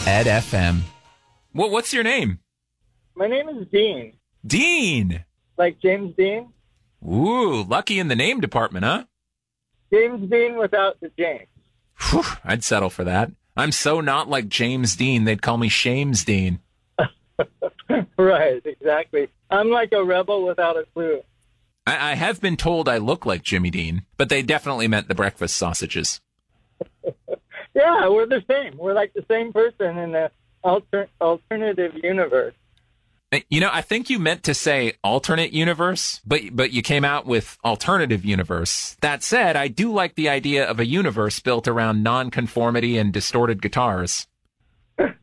Ed FM. What's your name? My name is Dean. Dean. Like James Dean? Ooh, lucky in the name department, huh? James Dean without the James. Whew, I'd settle for that. I'm so not like James Dean, they'd call me Shames Dean. Right, exactly. I'm like a rebel without a clue. I have been told I look like Jimmy Dean, but they definitely meant the breakfast sausages. Yeah, we're the same. We're like the same person in the alternative universe. You know, I think you meant to say alternate universe, but you came out with alternative universe. That said, I do like the idea of a universe built around nonconformity and distorted guitars.